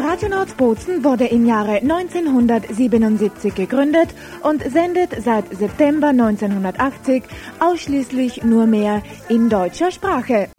Radio Nordbozen wurde im Jahre 1977 gegründet und sendet seit September 1980 ausschließlich nur mehr in deutscher Sprache.